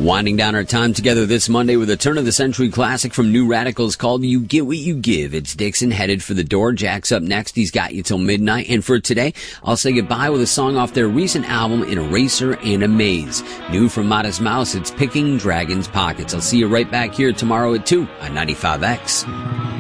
Winding down our time together this Monday with a turn-of-the-century classic from New Radicals called You Get What You Give. It's Dixon headed for the door. Jack's up next. He's got you till midnight. And for today, I'll say goodbye with a song off their recent album, In a Racer and a Maze. New from Modest Mouse, it's Picking Dragons' Pockets. I'll see you right back here tomorrow at 2 on 95X.